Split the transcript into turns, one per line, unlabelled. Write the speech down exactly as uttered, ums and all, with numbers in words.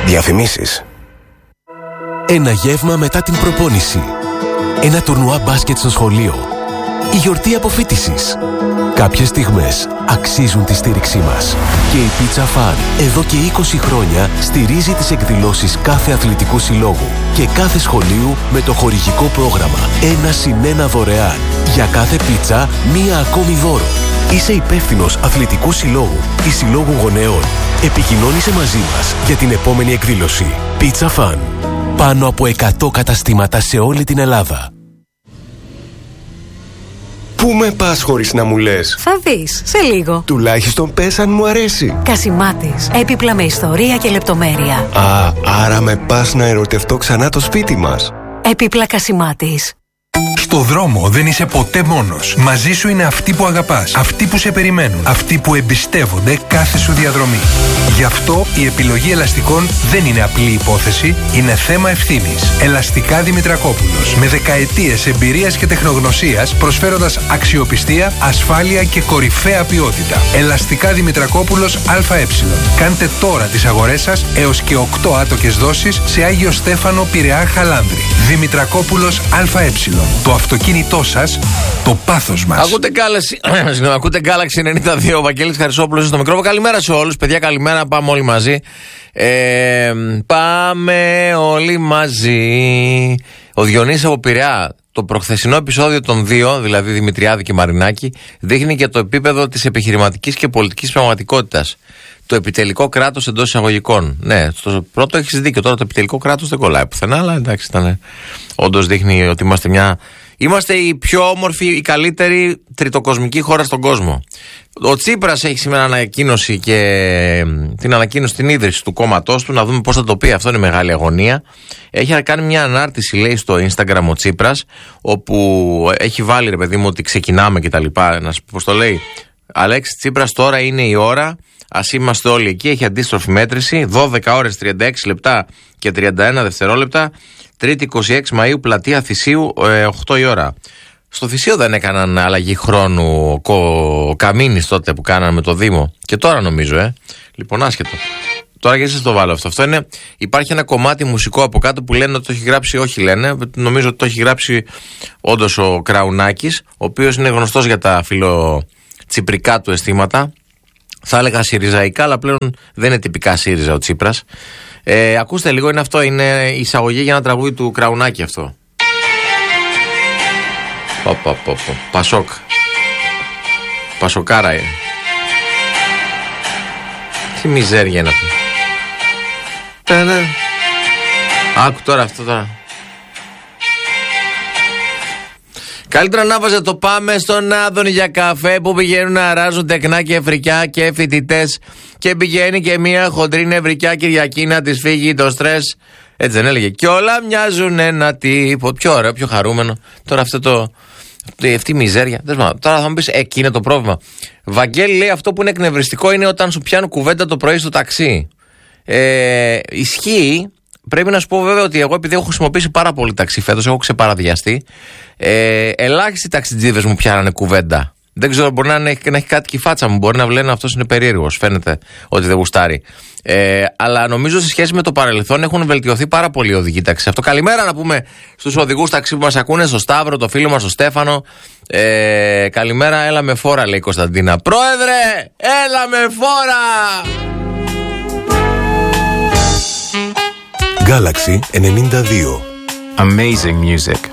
Διαφημίσεις.
Ένα γεύμα μετά την προπόνηση. Ένα τουρνουά μπάσκετ στο σχολείο. Η γιορτή αποφοίτησης. Κάποιες στιγμές αξίζουν τη στήριξή μας. Και η Pizza Fun εδώ και είκοσι χρόνια στηρίζει τις εκδηλώσεις κάθε αθλητικού συλλόγου και κάθε σχολείου με το χορηγικό πρόγραμμα ένα συν ένα δωρεάν. Για κάθε πίτσα, μία ακόμη δώρο. Είσαι υπεύθυνος αθλητικού συλλόγου ή συλλόγου γονέων. Επικοινώνησε μαζί μας για την επόμενη εκδήλωση. Pizza Fun. Πάνω από εκατό καταστήματα σε όλη την Ελλάδα.
Πού με πας χωρίς να μου λες?
Θα δεις, σε λίγο.
Τουλάχιστον πες αν μου αρέσει.
Κασιμάτης, έπιπλα με ιστορία και λεπτομέρεια.
Α, άρα με πας να ερωτευτώ ξανά το σπίτι μας.
Έπιπλα Κασιμάτης.
Στο δρόμο δεν είσαι ποτέ μόνος. Μαζί σου είναι αυτοί που αγαπάς, αυτοί που σε περιμένουν, αυτοί που εμπιστεύονται κάθε σου διαδρομή. Γι' αυτό η επιλογή ελαστικών δεν είναι απλή υπόθεση, είναι θέμα ευθύνης. Ελαστικά Δημητρακόπουλος. Με δεκαετίες εμπειρίας και τεχνογνωσίας, προσφέροντας αξιοπιστία, ασφάλεια και κορυφαία ποιότητα. Ελαστικά Δημητρακόπουλος ΑΕ. Κάντε τώρα τις αγορές σας έως και οκτώ άτοκες δόσεις σε Άγιο Στέφανο, Πειραιά, Χαλάνδρη. Δημητρακόπουλος ΑΕ. Το αυτοκίνητό σας, το πάθος μας.
Ακούτε Galaxy, ακούτε Galaxy ενενήντα δύο, ο Βαγγέλης Χαρισόπουλος στο μικρόφωνο. Καλημέρα σε όλους, παιδιά, καλημέρα, πάμε όλοι μαζί. Ε, πάμε όλοι μαζί. Ο Διονύσης από Πειραιά, το προχθεσινό επεισόδιο των δύο, δηλαδή Δημητριάδη και Μαρινάκη, δείχνει και το επίπεδο της επιχειρηματικής και πολιτικής πραγματικότητας. Το επιτελικό κράτος εντός εισαγωγικών. Ναι, στο πρώτο έχεις δίκιο. Τώρα το επιτελικό κράτος δεν κολλάει πουθενά, αλλά εντάξει, ήταν. Όντως δείχνει ότι είμαστε μια. Είμαστε η πιο όμορφη, η καλύτερη τριτοκοσμική χώρα στον κόσμο. Ο Τσίπρας έχει σήμερα ανακοίνωση και την ανακοίνωση, την ίδρυση του κόμματός του. Να δούμε πώς θα το πει. Αυτό είναι μεγάλη αγωνία. Έχει κάνει μια ανάρτηση, λέει, στο Instagram ο Τσίπρας, όπου έχει βάλει, ρε παιδί μου, ότι ξεκινάμε κτλ. Να σου πω πώς το λέει. Αλέξη Τσίπρας, τώρα είναι η ώρα. Ας είμαστε όλοι εκεί. Έχει αντίστροφη μέτρηση. δώδεκα ώρες τριάντα έξι λεπτά και τριάντα ένα δευτερόλεπτα. Τρίτη είκοσι έξι Μαΐου, πλατεία Θησίου, ε, οκτώ η ώρα. Στο Θησίο δεν έκαναν αλλαγή χρόνου ο Καμίνης τότε που κάνανε με το Δήμο. Και τώρα νομίζω, ε. Λοιπόν, άσχετο. Τώρα γιατί σας το βάλω αυτό. Αυτό είναι. Υπάρχει ένα κομμάτι μουσικό από κάτω που λένε ότι το έχει γράψει. Όχι, λένε. Νομίζω ότι το έχει γράψει όντως ο Κραουνάκης, ο οποίος είναι γνωστός για τα φιλοτσιπρικά του αισθήματα. Θα έλεγα συριζαϊκά, αλλά πλέον δεν είναι τυπικά ΣΥΡΙΖΑ ο Τσίπρας. Ε, ακούστε λίγο, είναι αυτό, είναι η εισαγωγή για ένα τραγούδι του Κραουνάκη αυτό. Πο, πο, πο, πο. Πασόκ. Πασοκάρα είναι. Τι μιζέρια είναι αυτό. Άκου τώρα αυτό τώρα. Καλύτερα να βάζε το πάμε στον Άδωνη για καφέ που πηγαίνουν να αράζουν τεκνά και φρικιά και φοιτητές και πηγαίνει και μια χοντρή νευρικιά Κυριακή να της φύγει το στρες. Έτσι δεν έλεγε. Και όλα μοιάζουν ένα τύπο. Πιο ωραίο, πιο χαρούμενο. Τώρα αυτό το. Αυτή η μιζέρια. Τώρα θα μου πεις, εκεί είναι το πρόβλημα. Βαγγέλη, λέει, αυτό που είναι εκνευριστικό είναι όταν σου πιάνουν κουβέντα το πρωί στο ταξί. Ε, ισχύει. Πρέπει να σου πω βέβαια ότι εγώ, επειδή έχω χρησιμοποιήσει πάρα πολύ ταξί φέτος, έχω ξεπαραδιαστεί. Ε, ελάχιστοι ταξιτζίδες μου πιάνανε κουβέντα. Δεν ξέρω, μπορεί να έχει, να έχει κάτι και η φάτσα μου. Μπορεί να λένε αυτός είναι περίεργος. Φαίνεται ότι δεν γουστάρει. Ε, αλλά νομίζω σε σχέση με το παρελθόν έχουν βελτιωθεί πάρα πολύ οι οδηγοί ταξί. Αυτό καλημέρα να πούμε στους οδηγούς ταξί που μας ακούνε, στο Σταύρο, το φίλο μας, στο Στέφανο. Ε, καλημέρα, έλα με φόρα, λέει η Κωνσταντίνα. Πρόεδρε, έλα με φόρα!
Galaxy ενενήντα δύο.
Amazing music.